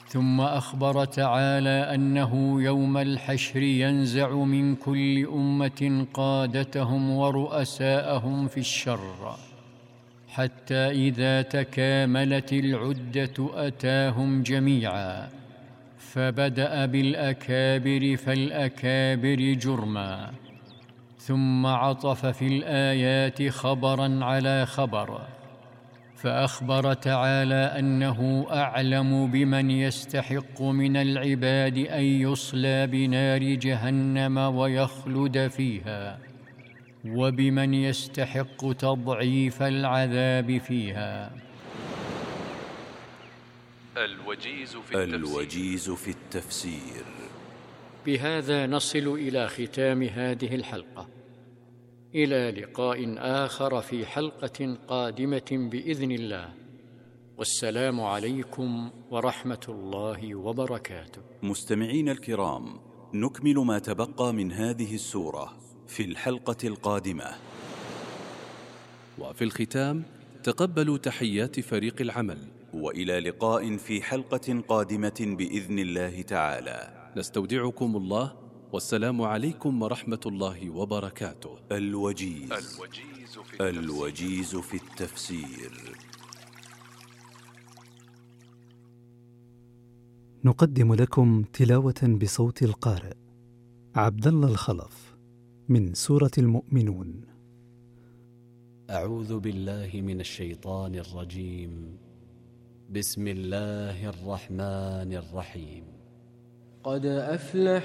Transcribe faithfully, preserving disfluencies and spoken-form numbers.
ثم أخبر تعالى أنه يوم الحشر ينزع من كل أمة قادتهم ورؤساءهم في الشر، حتى إذا تكاملت العدة أتاهم جميعا، فبدأ بالأكابر فالأكابر جرما، ثم عطف في الآيات خبرا على خبر، فأخبر تعالى أنه أعلم بمن يستحق من العباد أن يصلى بنار جهنم ويخلد فيها، وبمن يستحق تضعيف العذاب فيها. الوجيز في التفسير, الوجيز في التفسير. بهذا نصل إلى ختام هذه الحلقة، إلى لقاء آخر في حلقة قادمة بإذن الله، والسلام عليكم ورحمة الله وبركاته. مستمعين الكرام، نكمل ما تبقى من هذه السورة في الحلقة القادمة. وفي الختام تقبلوا تحيات فريق العمل، وإلى لقاء في حلقة قادمة بإذن الله تعالى. نستودعكم الله، والسلام عليكم ورحمة الله وبركاته. الوجيز, الوجيز, في, الوجيز في التفسير. نقدم لكم تلاوة بصوت القارئ عبد الله الخلف من سورة المؤمنون. أعوذ بالله من الشيطان الرجيم. بسم الله الرحمن الرحيم. قد أفلح